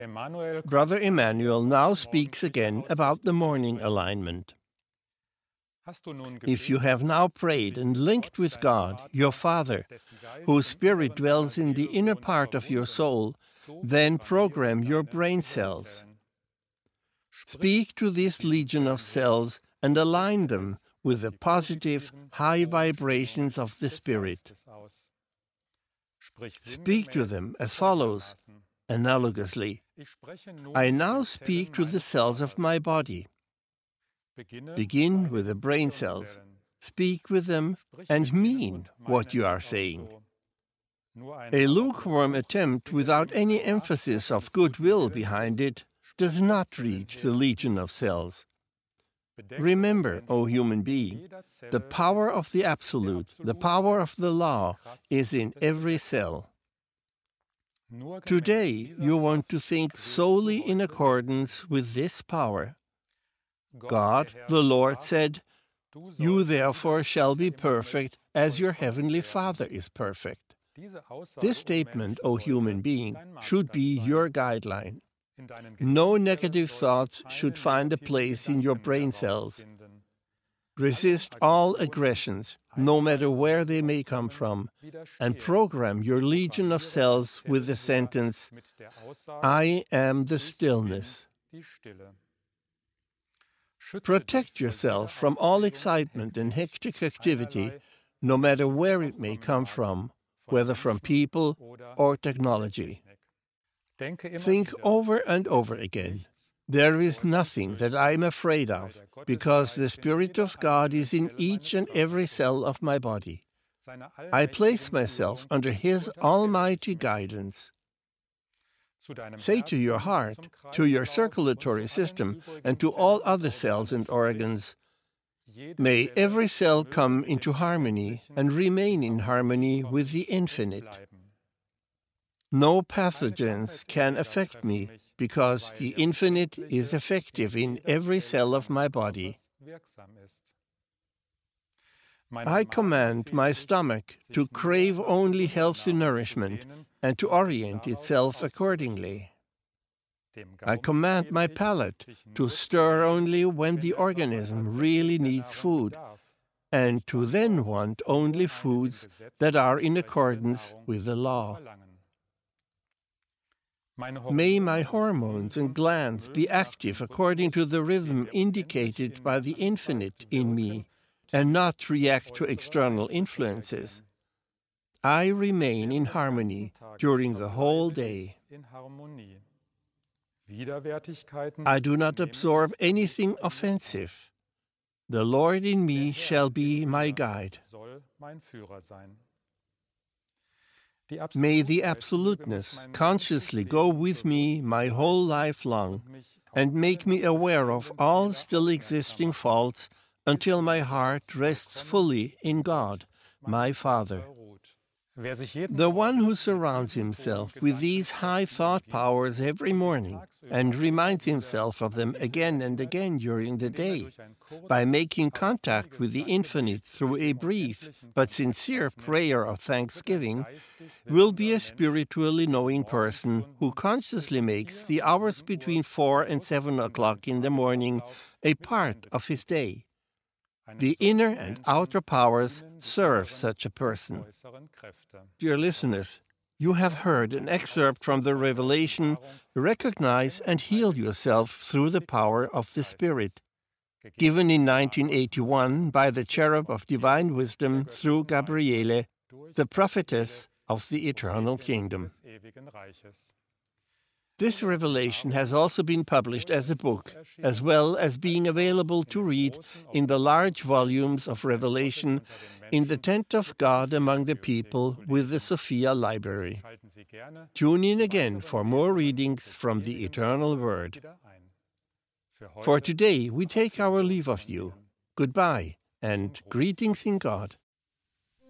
Brother Emmanuel now speaks again about the morning alignment. If you have now prayed and linked with God, your Father, whose Spirit dwells in the inner part of your soul, then program your brain cells. Speak to this legion of cells and align them with the positive, high vibrations of the Spirit. Speak to them as follows, analogously. I now speak to the cells of my body. Begin with the brain cells. Speak with them and mean what you are saying. A lukewarm attempt without any emphasis of goodwill behind it does not reach the legion of cells. Remember, O human being, the power of the Absolute, the power of the law, is in every cell. Today, you want to think solely in accordance with this power. God, the Lord, said, "You therefore shall be perfect as your heavenly Father is perfect." This statement, O human being, should be your guideline. No negative thoughts should find a place in your brain cells. Resist all aggressions, no matter where they may come from, and program your legion of cells with the sentence, "I am the stillness." Protect yourself from all excitement and hectic activity, no matter where it may come from, whether from people or technology. Think over and over again, there is nothing that I am afraid of, because the Spirit of God is in each and every cell of my body. I place myself under His almighty guidance. Say to your heart, to your circulatory system, and to all other cells and organs, may every cell come into harmony and remain in harmony with the infinite. No pathogens can affect me, because the infinite is effective in every cell of my body. I command my stomach to crave only healthy nourishment and to orient itself accordingly. I command my palate to stir only when the organism really needs food, and to then want only foods that are in accordance with the law. May my hormones and glands be active according to the rhythm indicated by the infinite in me, and not react to external influences. I remain in harmony during the whole day. I do not absorb anything offensive. The Lord in me shall be my guide. May the absoluteness consciously go with me my whole life long and make me aware of all still existing faults until my heart rests fully in God, my Father. The one who surrounds himself with these high thought powers every morning and reminds himself of them again and again during the day, by making contact with the infinite through a brief but sincere prayer of thanksgiving, will be a spiritually knowing person who consciously makes the hours between 4 and 7 o'clock in the morning a part of his day. The inner and outer powers serve such a person. Dear listeners, you have heard an excerpt from the Revelation, "Recognize and heal yourself through the power of the Spirit," given in 1981 by the Cherub of Divine Wisdom through Gabriele, the prophetess of the eternal kingdom. This revelation has also been published as a book, as well as being available to read in the large volumes of Revelation in the Tent of God Among the People with the Sophia Library. Tune in again for more readings from the Eternal Word. For today, we take our leave of you. Goodbye, and greetings in God.